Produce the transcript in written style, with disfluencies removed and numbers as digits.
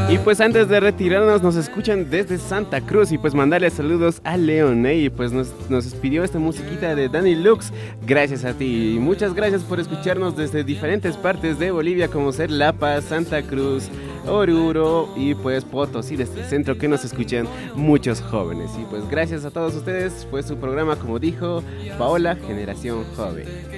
Y pues antes de retirarnos nos escuchan desde Santa Cruz y pues mandarle saludos a Leon, ¿eh? Y pues nos pidió esta musiquita de Danny Lux. Gracias a ti y muchas gracias por escucharnos desde diferentes partes de Bolivia como ser La Paz, Santa Cruz, Oruro y pues Potosí, desde el centro que nos escuchan muchos jóvenes. Y pues gracias a todos ustedes, fue su programa como dijo Paola, Generación Joven.